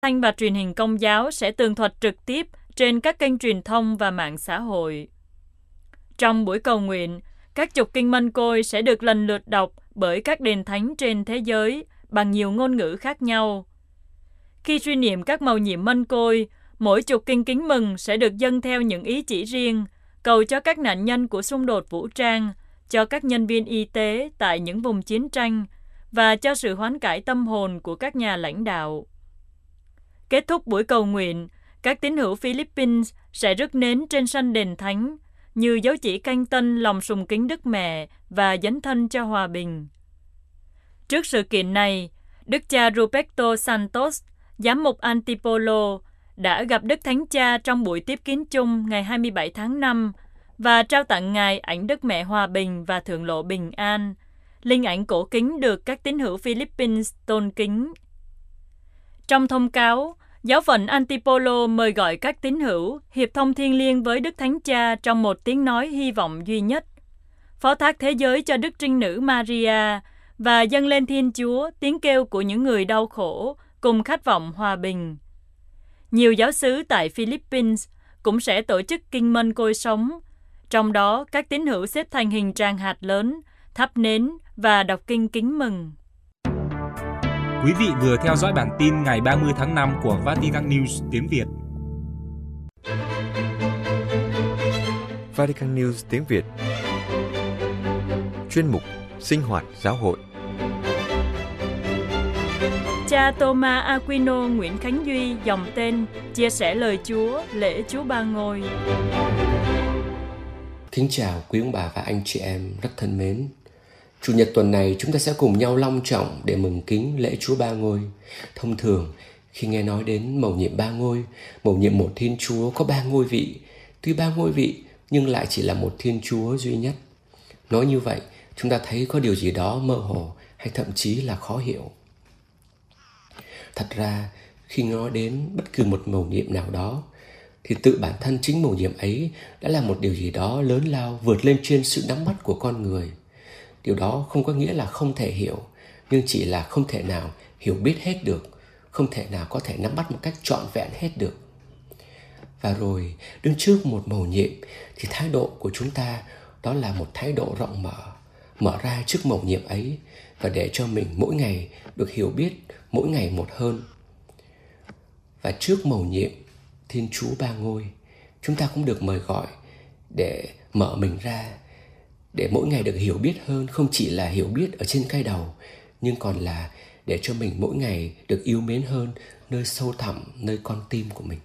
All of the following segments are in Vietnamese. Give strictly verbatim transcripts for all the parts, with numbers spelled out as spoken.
Thanh và truyền hình Công giáo sẽ tường thuật trực tiếp trên các kênh truyền thông và mạng xã hội. Trong buổi cầu nguyện, các chục kinh mân côi sẽ được lần lượt đọc bởi các đền thánh trên thế giới bằng nhiều ngôn ngữ khác nhau. Khi suy niệm các mầu nhiệm mân côi, mỗi chục kinh kính mừng sẽ được dâng theo những ý chỉ riêng, cầu cho các nạn nhân của xung đột vũ trang, cho các nhân viên y tế tại những vùng chiến tranh và cho sự hoán cải tâm hồn của các nhà lãnh đạo. Kết thúc buổi cầu nguyện, các tín hữu Philippines sẽ rước nến trên sân đền thánh như dấu chỉ canh tân lòng sùng kính Đức Mẹ và dấn thân cho hòa bình. Trước sự kiện này, Đức cha Ruperto Santos, giám mục Antipolo, đã gặp Đức Thánh Cha trong buổi tiếp kiến chung ngày hai mươi bảy tháng năm và trao tặng Ngài ảnh Đức Mẹ Hòa Bình và Thượng Lộ Bình An, linh ảnh cổ kính được các tín hữu Philippines tôn kính. Trong thông cáo, giáo phận Antipolo mời gọi các tín hữu hiệp thông thiêng liêng với Đức Thánh Cha trong một tiếng nói hy vọng duy nhất, phó thác thế giới cho Đức Trinh Nữ Maria và dâng lên Thiên Chúa tiếng kêu của những người đau khổ cùng khát vọng hòa bình. Nhiều giáo xứ tại Philippines cũng sẽ tổ chức kinh mân côi sống, trong đó các tín hữu xếp thành hình tràng hạt lớn, thắp nến và đọc kinh kính mừng. Quý vị vừa theo dõi bản tin ngày ba mươi tháng năm của Vatican News tiếng Việt. Vatican News tiếng Việt. Chuyên mục Sinh hoạt giáo hội. Cha Thomas Aquino Nguyễn Khánh Duy dòng tên chia sẻ lời Chúa lễ Chúa Ba Ngôi. Kính chào quý ông bà và anh chị em rất thân mến. Chủ nhật tuần này chúng ta sẽ cùng nhau long trọng để mừng kính lễ Chúa Ba Ngôi. Thông thường khi nghe nói đến mầu nhiệm ba ngôi, mầu nhiệm một Thiên Chúa có ba ngôi vị, tuy ba ngôi vị nhưng lại chỉ là một Thiên Chúa duy nhất. Nói như vậy, chúng ta thấy có điều gì đó mơ hồ hay thậm chí là khó hiểu. Thật ra, khi nói đến bất cứ một mầu nhiệm nào đó, thì tự bản thân chính mầu nhiệm ấy đã là một điều gì đó lớn lao vượt lên trên sự nắm bắt của con người. Điều đó không có nghĩa là không thể hiểu, nhưng chỉ là không thể nào hiểu biết hết được, không thể nào có thể nắm bắt một cách trọn vẹn hết được. Và rồi, đứng trước một mầu nhiệm thì thái độ của chúng ta đó là một thái độ rộng mở, mở ra trước mầu nhiệm ấy và để cho mình mỗi ngày được hiểu biết mỗi ngày một hơn. Và trước mầu nhiệm Thiên Chúa Ba Ngôi, chúng ta cũng được mời gọi để mở mình ra, để mỗi ngày được hiểu biết hơn, không chỉ là hiểu biết ở trên cái đầu, nhưng còn là để cho mình mỗi ngày được yêu mến hơn nơi sâu thẳm, nơi con tim của mình.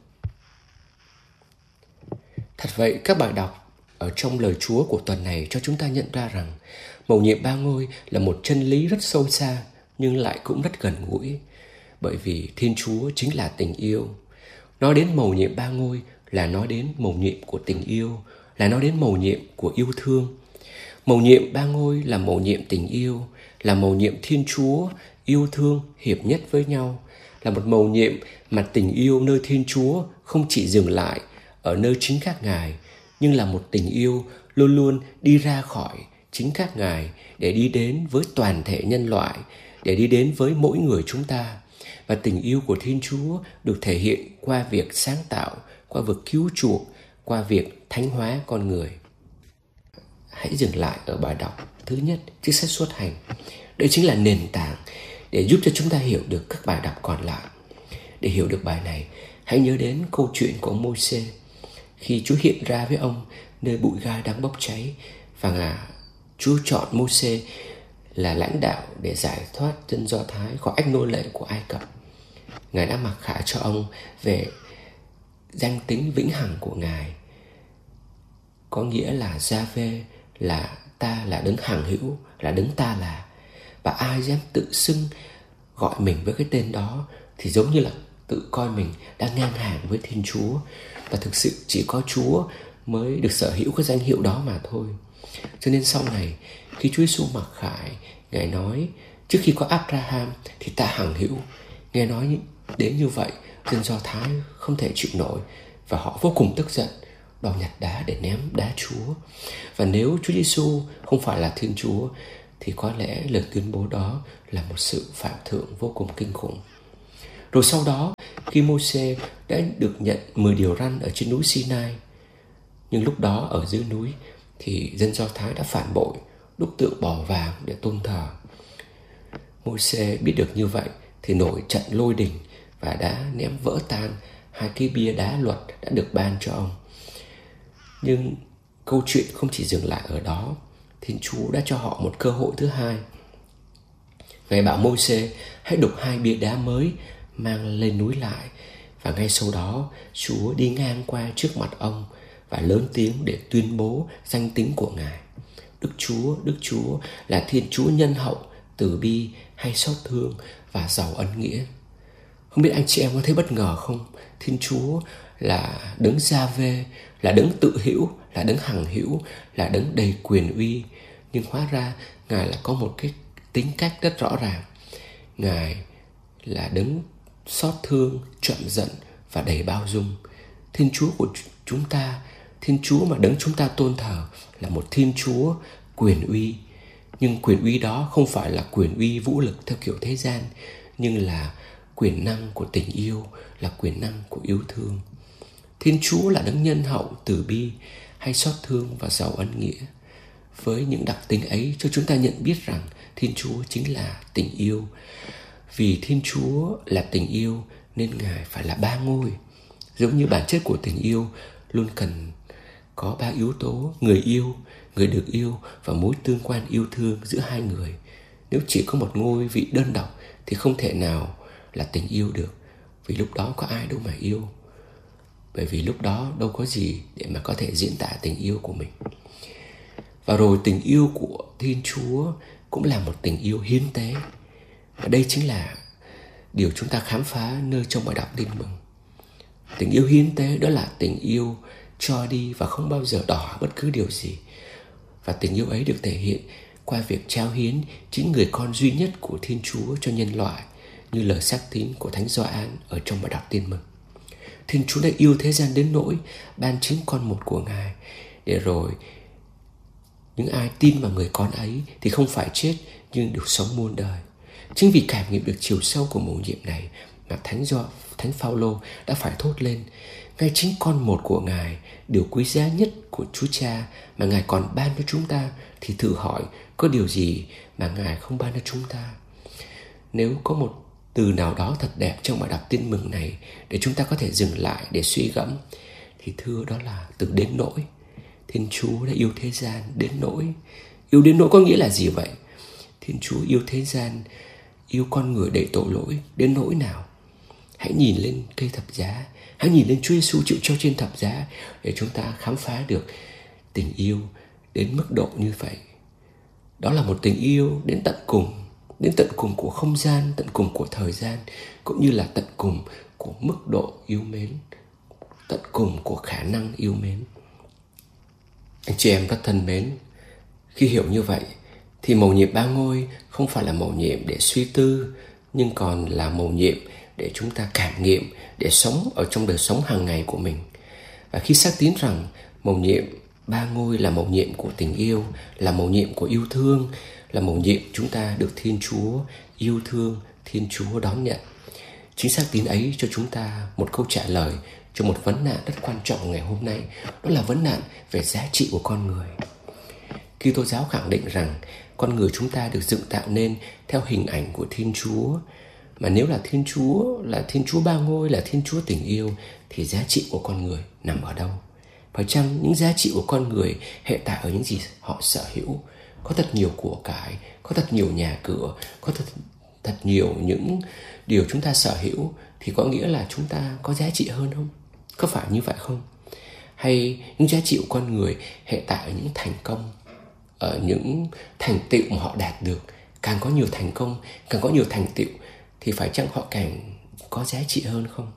Thật vậy, các bài đọc ở trong lời Chúa của tuần này cho chúng ta nhận ra rằng mầu nhiệm ba ngôi là một chân lý rất sâu xa nhưng lại cũng rất gần gũi, bởi vì Thiên Chúa chính là tình yêu. Nói đến mầu nhiệm ba ngôi là nói đến mầu nhiệm của tình yêu, là nói đến mầu nhiệm của yêu thương. Mầu nhiệm ba ngôi là mầu nhiệm tình yêu, là mầu nhiệm Thiên Chúa yêu thương hiệp nhất với nhau, là một mầu nhiệm mà tình yêu nơi Thiên Chúa không chỉ dừng lại ở nơi chính các Ngài, nhưng là một tình yêu luôn luôn đi ra khỏi chính các Ngài để đi đến với toàn thể nhân loại, để đi đến với mỗi người chúng ta. Và tình yêu của Thiên Chúa được thể hiện qua việc sáng tạo, qua việc cứu chuộc, qua việc thánh hóa con người. Hãy dừng lại ở bài đọc thứ nhất, chiếc sách xuất hành. Đây chính là nền tảng để giúp cho chúng ta hiểu được các bài đọc còn lại. Để hiểu được bài này, hãy nhớ đến câu chuyện của ông Môi-se khi Chúa hiện ra với ông nơi bụi gai đang bốc cháy, và Chúa chọn Môi-se là lãnh đạo để giải thoát dân Do Thái khỏi ách nô lệ của Ai Cập. Ngài đã mặc khải cho ông về danh tính vĩnh hằng của Ngài, có nghĩa là Gia-vê, là ta, là đấng hằng hữu, là đấng ta là. Và ai dám tự xưng gọi mình với cái tên đó thì giống như là tự coi mình đang ngang hàng với Thiên Chúa. Và thực sự chỉ có Chúa mới được sở hữu cái danh hiệu đó mà thôi. Cho nên sau này khi Chúa Giêsu mặc khải, Ngài nói trước khi có Abraham thì ta hằng hữu. Nghe nói đến như vậy, dân Do Thái không thể chịu nổi và họ vô cùng tức giận, đòi nhặt đá để ném đá Chúa. Và nếu Chúa Giêsu không phải là Thiên Chúa thì có lẽ lời tuyên bố đó là một sự phạm thượng vô cùng kinh khủng. Rồi sau đó, khi Mô-sê đã được nhận mười điều răn ở trên núi Sinai, nhưng lúc đó ở dưới núi thì dân Do Thái đã phản bội, đúc tượng bò vàng để tôn thờ. Mô-sê biết được như vậy thì nổi trận lôi đình và đã ném vỡ tan hai cái bia đá luật đã được ban cho ông. Nhưng câu chuyện không chỉ dừng lại ở đó. Thiên Chúa đã cho họ một cơ hội thứ hai. Ngài bảo Mô-sê hãy đục hai bia đá mới mang lên núi lại, và ngay sau đó Chúa đi ngang qua trước mặt ông và lớn tiếng để tuyên bố danh tính của Ngài. Đức Chúa, Đức Chúa là Thiên Chúa nhân hậu, từ bi, hay xót thương và giàu ân nghĩa. Không biết anh chị em có thấy bất ngờ không? Thiên Chúa là đấng Gia-vê, là đấng tự hữu, là đấng hằng hữu, là đấng đầy quyền uy. Nhưng hóa ra Ngài là có một cái tính cách rất rõ ràng. Ngài là đấng xót thương, chậm giận và đầy bao dung. Thiên Chúa của chúng ta, Thiên Chúa mà đấng chúng ta tôn thờ là một Thiên Chúa quyền uy. Nhưng quyền uy đó không phải là quyền uy vũ lực theo kiểu thế gian, nhưng là quyền năng của tình yêu, là quyền năng của yêu thương. Thiên Chúa là đấng nhân hậu, từ bi, hay xót thương và giàu ân nghĩa. Với những đặc tính ấy cho chúng ta nhận biết rằng Thiên Chúa chính là tình yêu. Vì Thiên Chúa là tình yêu nên Ngài phải là ba ngôi. Giống như bản chất của tình yêu luôn cần có ba yếu tố: người yêu, người được yêu và mối tương quan yêu thương giữa hai người. Nếu chỉ có một ngôi vị đơn độc thì không thể nào là tình yêu được. Vì lúc đó có ai đâu mà yêu. Bởi vì lúc đó đâu có gì để mà có thể diễn tả tình yêu của mình. Và rồi tình yêu của Thiên Chúa cũng là một tình yêu hiến tế. Và đây chính là điều chúng ta khám phá nơi trong bài đọc Tin Mừng. Tình yêu hiến tế đó là tình yêu cho đi và không bao giờ đòi hỏi bất cứ điều gì. Và tình yêu ấy được thể hiện qua việc trao hiến chính người con duy nhất của Thiên Chúa cho nhân loại, như lời xác tín của Thánh Gioan ở trong bài đọc Tin Mừng. Thiên Chúa đã yêu thế gian đến nỗi ban chính con một của Ngài, để rồi những ai tin vào người con ấy thì không phải chết nhưng được sống muôn đời. Chính vì cảm nghiệm được chiều sâu của mầu nhiệm này mà Thánh Do, Thánh Phaolô đã phải thốt lên: ngay chính con một của Ngài, điều quý giá nhất của Chúa Cha mà Ngài còn ban cho chúng ta, thì thử hỏi có điều gì mà Ngài không ban cho chúng ta? Nếu có một từ nào đó thật đẹp trong bài đọc Tin Mừng này để chúng ta có thể dừng lại để suy gẫm, thì thưa đó là từ đến nỗi. Thiên Chúa đã yêu thế gian đến nỗi. Yêu đến nỗi có nghĩa là gì vậy? Thiên Chúa yêu thế gian, yêu con người đầy tội lỗi đến nỗi nào? Hãy nhìn lên cây thập giá, hãy nhìn lên Chúa Giêsu chịu treo trên thập giá để chúng ta khám phá được tình yêu đến mức độ như vậy. Đó là một tình yêu đến tận cùng, đến tận cùng của không gian, tận cùng của thời gian, cũng như là tận cùng của mức độ yêu mến, tận cùng của khả năng yêu mến. Anh chị em rất thân mến, khi hiểu như vậy thì mầu nhiệm ba ngôi không phải là mầu nhiệm để suy tư, nhưng còn là mầu nhiệm để chúng ta cảm nghiệm, để sống ở trong đời sống hàng ngày của mình. Và khi xác tín rằng mầu nhiệm ba ngôi là mầu nhiệm của tình yêu, là mầu nhiệm của yêu thương, là mầu nhiệm chúng ta được Thiên Chúa yêu thương, Thiên Chúa đón nhận. Chính xác tín ấy cho chúng ta một câu trả lời cho một vấn nạn rất quan trọng ngày hôm nay, đó là vấn nạn về giá trị của con người. Kitô giáo khẳng định rằng con người chúng ta được dựng tạo nên theo hình ảnh của Thiên Chúa. Mà nếu là Thiên Chúa, là Thiên Chúa ba ngôi, là Thiên Chúa tình yêu, thì giá trị của con người nằm ở đâu? Phải chăng những giá trị của con người hệ tại ở những gì họ sở hữu? Có thật nhiều của cải, có thật nhiều nhà cửa, có thật, thật nhiều những điều chúng ta sở hữu thì có nghĩa là chúng ta có giá trị hơn không? Có phải như vậy không? Hay những giá trị của con người hệ tại ở những thành công, ở những thành tựu mà họ đạt được? Càng có nhiều thành công, càng có nhiều thành tựu thì phải chăng họ càng có giá trị hơn không?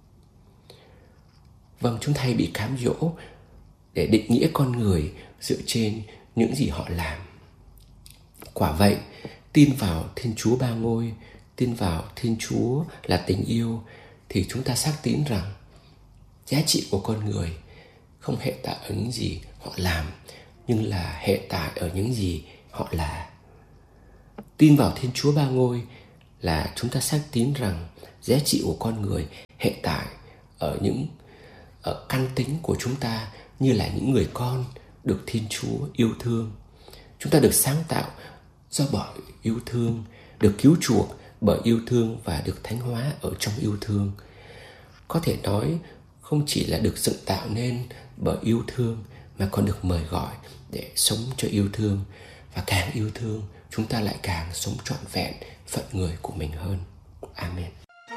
Vâng, chúng ta hay bị cám dỗ để định nghĩa con người dựa trên những gì họ làm. Quả vậy, tin vào Thiên Chúa ba ngôi, tin vào Thiên Chúa là tình yêu, thì chúng ta xác tín rằng giá trị của con người không hệ tại ở những gì họ làm, nhưng là hệ tại ở những gì họ là. Tin vào Thiên Chúa ba ngôi là chúng ta xác tín rằng giá trị của con người hiện tại ở những ở căn tính của chúng ta như là những người con được Thiên Chúa yêu thương. Chúng ta được sáng tạo do bởi yêu thương, được cứu chuộc bởi yêu thương và được thánh hóa ở trong yêu thương. Có thể nói không chỉ là được dựng tạo nên bởi yêu thương mà còn được mời gọi để sống cho yêu thương. Và càng yêu thương, chúng ta lại càng sống trọn vẹn phận người của mình hơn. Amen.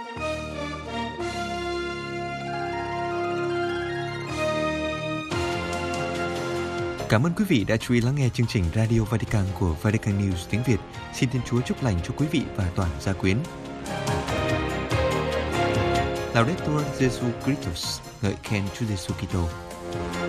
Cảm ơn quý vị đã chú ý lắng nghe chương trình Radio Vatican của Vatican News tiếng Việt. Xin Thiên Chúa chúc lành cho quý vị và toàn gia quyến. Laudetur Jesu Christus, ngợi khen Chúa Giêsu Kitô.